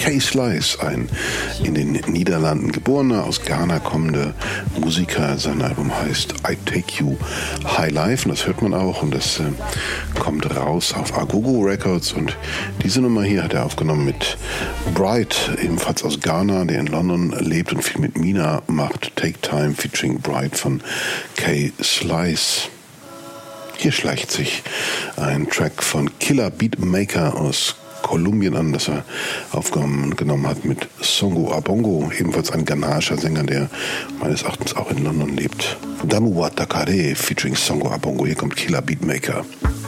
Kay Slice, ein in den Niederlanden geborener, aus Ghana kommender Musiker. Sein Album heißt I Take You High Life und das hört man auch und das kommt raus auf Agogo Records und diese Nummer hier hat er aufgenommen mit Bright, ebenfalls aus Ghana, der in London lebt und viel mit Mina macht. Take Time featuring Bright von Kay Slice. Hier schleicht sich ein Track von Killer Beatmaker aus Kolumbien an, das er aufgenommen hat mit Songo Abongo, ebenfalls ein ghanaischer Sänger, der meines Erachtens auch in London lebt. Damu Watakare featuring Songo Abongo, hier kommt Killer Beatmaker.